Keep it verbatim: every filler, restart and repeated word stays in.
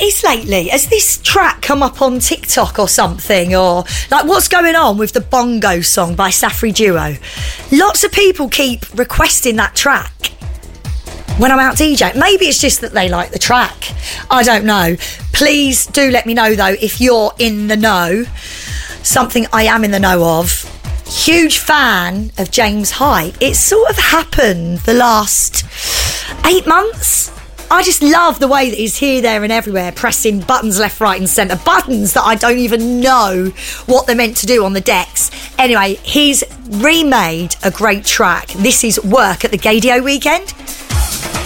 it is lately. Has this track come up on TikTok or something? Or like, what's going on with the Bongo song by Safri Duo? Lots of people keep requesting that track when I'm out DJing. Maybe it's just that they like the track. I don't know. Please do let me know though if you're in the know. Something I am in the know of. Huge fan of James Hype. It's sort of happened the last eight months. I just love the way that he's here, there and everywhere, pressing buttons left, right and centre. Buttons that I don't even know what they're meant to do on the decks. Anyway, he's remade a great track. This is Work at the Gaydio Weekend.